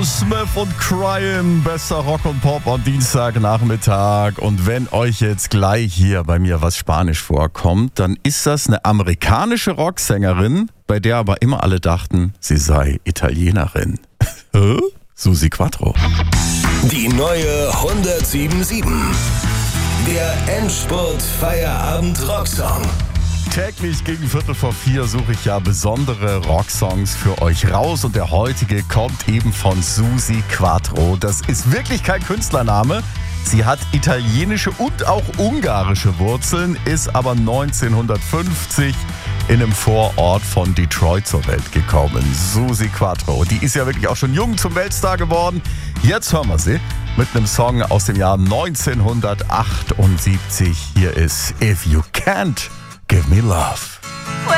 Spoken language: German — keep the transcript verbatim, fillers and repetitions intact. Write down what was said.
Smith und Cryin', bester Rock und Pop am Dienstagnachmittag. Und wenn euch jetzt gleich hier bei mir was Spanisch vorkommt, dann ist das eine amerikanische Rocksängerin, bei der aber immer alle dachten, sie sei Italienerin. Hä? Susi Quattro. Die neue hundertsieben Komma sieben. Der Endspurt-Feierabend-Rocksong. Täglich gegen Viertel vor vier suche ich ja besondere Rocksongs für euch raus und der heutige kommt eben von Susi Quattro. Das ist wirklich kein Künstlername. Sie hat italienische und auch ungarische Wurzeln, ist aber neunzehnhundertfünfzig in einem Vorort von Detroit zur Welt gekommen. Susi Quattro, die ist ja wirklich auch schon jung zum Weltstar geworden. Jetzt hören wir sie mit einem Song aus dem Jahr neunzehnhundertachtundsiebzig. Hier ist If You Can't Give Me Love.